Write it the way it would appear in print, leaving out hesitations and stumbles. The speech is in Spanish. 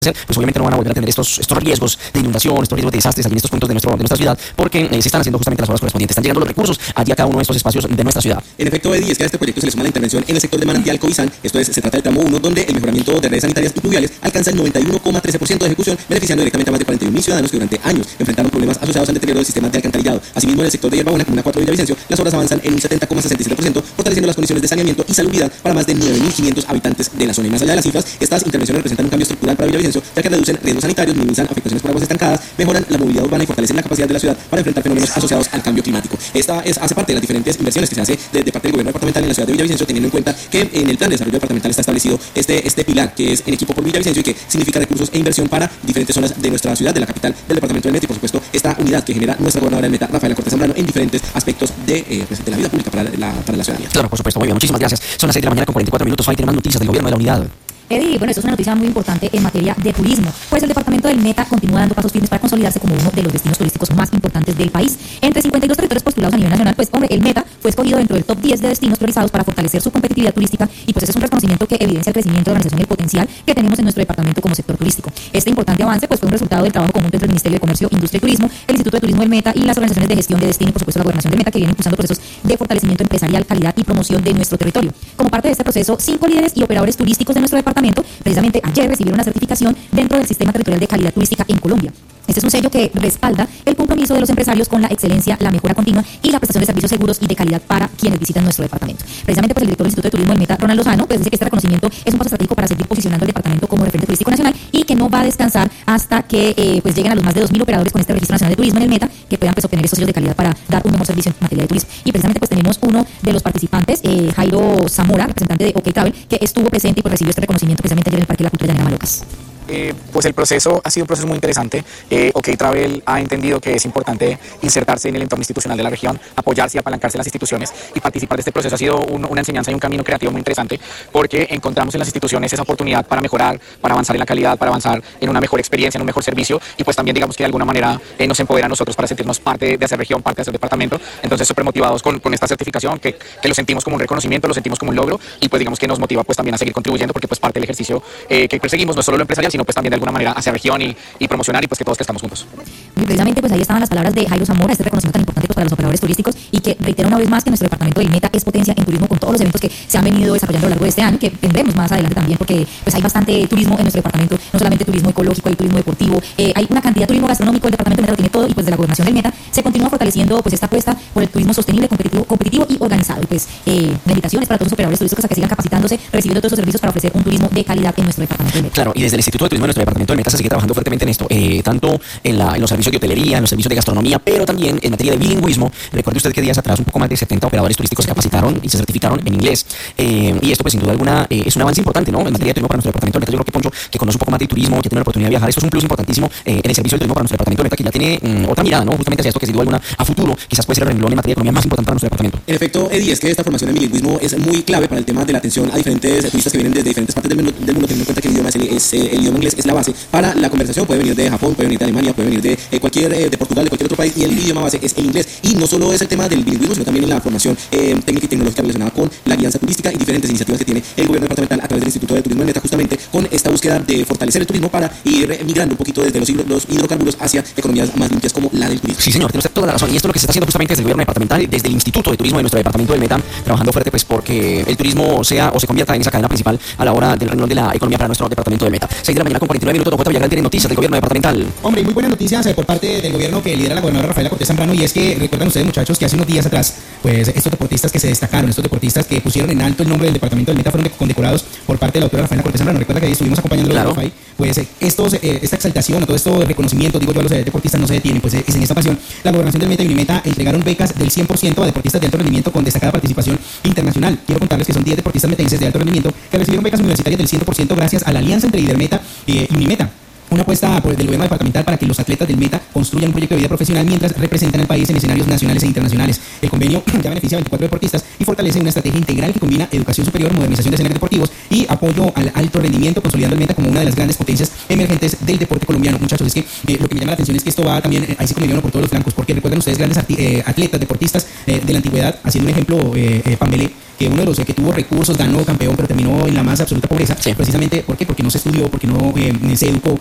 pues obviamente no van a volver a tener estos riesgos de inundación, estos riesgos de desastres allí en estos puntos de nuestra ciudad, porque se están haciendo justamente las obras correspondientes, están llegando los recursos allí a cada uno de estos espacios de nuestra ciudad. En efecto, Eddie, es que a este proyecto se le suma la intervención en el sector de Manantial Covizán. Esto es, se trata del tramo 1, donde el mejoramiento de redes sanitarias y pluviales alcanza el 91,13% de ejecución, beneficiando directamente a más de 41.000 ciudadanos que durante años enfrentaron problemas asociados al deterioro del sistema de alcantarillado. Asimismo, en el sector de Hierbabuena, Comuna 4 de Villavicencio, las obras avanzan en un 70,67%, fortaleciendo las condiciones de saneamiento y salubridad para más de 9.500 habitantes de la zona. Y más allá de las cifras, estas intervenciones representan un cambio estructural para Villavicencio, ya que reducen riesgos sanitarios, minimizan afectaciones por aguas estancadas, mejoran la movilidad urbana y fortalecen la capacidad de la ciudad para enfrentar fenómenos asociados al cambio climático. Esta hace parte de las diferentes inversiones que se hace de parte del gobierno departamental en la ciudad de Villavicencio, teniendo en cuenta que en el plan de desarrollo departamental está establecido este pilar que es en equipo por Villavicencio y que significa recursos e inversión para diferentes zonas de nuestra ciudad, de la capital del departamento del Meta, y por supuesto esta unidad que genera nuestra gobernadora del Meta, Rafaela Cortés Zambrano, en diferentes aspectos de la vida pública para la ciudadanía. Claro, por supuesto, muy bien, muchísimas gracias. Son las 6 de la mañana con 44 minutos. Hay más noticias del gobierno de la unidad. Eddie, bueno, esto es una noticia muy importante en materia de turismo, pues el departamento del Meta continúa dando pasos firmes para consolidarse como uno de los destinos turísticos más importantes del país. Entre 52 territorios postulados a nivel nacional, pues hombre, el Meta fue escogido dentro del top 10 de destinos priorizados para fortalecer su competitividad turística, y pues ese es un reconocimiento que evidencia el crecimiento de la organización y el potencial que tenemos en nuestro departamento como sector turístico. Este importante avance pues fue un resultado del trabajo conjunto entre el Ministerio de Comercio, Industria y Turismo, el Instituto de Turismo del Meta y las organizaciones de gestión de destino y por supuesto la gobernación del Meta, que vienen impulsando procesos de fortalecimiento empresarial, calidad y promoción de nuestro territorio. Como parte de este proceso, 5 líderes y operadores turísticos de nuestro departamento precisamente ayer recibieron una certificación dentro del Sistema Territorial de Calidad Turística en Colombia. Este es un sello que respalda el compromiso de los empresarios con la excelencia, la mejora continua y la prestación de servicios seguros y de calidad para quienes visitan nuestro departamento. Precisamente pues el director del Instituto de Turismo del Meta, Ronald Lozano, pues dice que este reconocimiento es un paso estratégico para seguir posicionando el departamento como referente turístico nacional y que no va a descansar hasta que pues lleguen a los más de 2.000 operadores con este registro nacional de turismo en el Meta, que puedan pues obtener estos sellos de calidad para dar un mejor servicio en materia de turismo. Y precisamente pues tenemos uno de los participantes, Jairo Zamora, representante de OK Travel, que estuvo presente y pues recibió este reconocimiento precisamente ayer en el Parque de la Cultura de Llanera Malocas. Pues el proceso ha sido un proceso muy interesante. OK Travel ha entendido que es importante insertarse en el entorno institucional de la región, apoyarse y apalancarse en las instituciones, y participar de este proceso ha sido una enseñanza y un camino creativo muy interesante, porque encontramos en las instituciones esa oportunidad para mejorar, para avanzar en la calidad, para avanzar en una mejor experiencia, en un mejor servicio, y pues también digamos que de alguna manera nos empodera a nosotros para sentirnos parte de esa región, parte de ese departamento. Entonces súper motivados con esta certificación, que lo sentimos como un reconocimiento, lo sentimos como un logro, y pues digamos que nos motiva pues también a seguir contribuyendo, porque pues parte del ejercicio que perseguimos no es solo lo empresarial, sino pues también de alguna manera hacia región y promocionar, y pues que todos estamos juntos. Y precisamente pues ahí estaban las palabras de Jairo Zamora, este reconocimiento tan importante pues, para los operadores turísticos, y que reitera una vez más que nuestro departamento del Meta es potencia en turismo, con todos los eventos que se han venido desarrollando a lo largo de este año, que tendremos más adelante también, porque pues hay bastante turismo en nuestro departamento, no solamente turismo ecológico, hay turismo deportivo, hay una cantidad de turismo gastronómico. El departamento del Meta lo tiene todo, y pues de la gobernación del Meta se continúa fortaleciendo pues esta apuesta por el turismo sostenible, competitivo y organizado. Y pues la invitación es para todos los operadores turísticos a que sigan capacitándose, recibiendo todos los servicios para ofrecer un turismo de calidad en nuestro departamento del Meta. Claro, y desde el Instituto de Turismo de nuestro departamento del Meta se sigue trabajando fuertemente en esto, tanto en los servicios de hotelería, en los servicios de gastronomía, pero también en materia de bilingüismo. Recuerde usted que días atrás un poco más de 70 operadores turísticos se capacitaron y se certificaron en inglés, y esto pues sin duda alguna es un avance importante, ¿no?, en materia de turismo para nuestro departamento del Meta. Yo creo que Poncho, que conoce un poco más de turismo, que tiene la oportunidad de viajar, esto es un plus importantísimo en el servicio del turismo para nuestro departamento del Meta, que ya tiene otra mirada, ¿no?, justamente hacia esto, que sin duda alguna a futuro quizás puede ser el renglón en materia de economía más importante para nuestro departamento. En efecto, Eddie, es que esta formación en bilingüismo es muy clave para el tema de la atención a diferentes turistas que vienen desde diferentes partes del mundo, teniendo en cuenta que el idioma inglés es la base para la conversación. Puede venir de Japón, puede venir de Alemania, puede venir de de Portugal, de cualquier otro país, y el idioma base es el inglés. Y no solo es el tema del bilingüismo, sino también en la formación técnica y tecnológica relacionada con la guianza turística y diferentes iniciativas que tiene el gobierno departamental a través del Instituto de Turismo del Meta, justamente con esta búsqueda de fortalecer el turismo para ir migrando un poquito desde los hidrocarburos hacia economías más limpias como la del turismo. Sí, señor, tiene usted toda la razón, y esto es lo que se está haciendo justamente desde el gobierno departamental, desde el Instituto de Turismo de nuestro departamento del Meta, trabajando fuerte pues porque el turismo sea o se convierta en esa cadena principal a la hora del renglón de la economía para nuestro departamento del Meta. 6 de la mañana con 49 minutos. Don J. Villagrán tiene noticias del gobierno departamental. Hombre, muy buenas noticias por parte del gobierno que lidera la gobernadora Rafaela Cortés Zambrano, y es que recuerdan ustedes, muchachos, que hace unos días atrás pues estos deportistas que se destacaron, estos deportistas que pusieron en alto el nombre del departamento del Meta, fueron condecorados por parte de la doctora Rafaela Cortés Zambrano. Recuerda que ahí estuvimos acompañando a Rafael, pues esta exaltación o todo esto reconocimiento, digo yo, a los deportistas no se detienen, pues en esta ocasión la gobernación del Meta y Unimeta entregaron becas del 100% a deportistas de alto rendimiento con destacada participación internacional. Quiero contarles que son 10 deportistas metenses de alto rendimiento que recibieron becas universitarias del 100% gracias a la alianza entre Lidermeta y Unimeta. una apuesta del gobierno departamental para que los atletas del Meta construyan un proyecto de vida profesional mientras representan al país en escenarios nacionales e internacionales. El convenio ya beneficia a 24 deportistas y fortalece una estrategia integral que combina educación superior, modernización de escenarios deportivos y apoyo al alto rendimiento, consolidando el Meta como una de las grandes potencias emergentes del deporte colombiano. Muchachos, es que lo que me llama la atención es que esto va también, ahí sí como me por todos los flancos, porque recuerdan ustedes grandes atletas, deportistas de la antigüedad, haciendo un ejemplo, Pambelé, que uno de los que tuvo recursos, ganó campeón, pero terminó en la más absoluta pobreza, sí. precisamente, ¿por qué? Porque no se estudió, porque no se educó,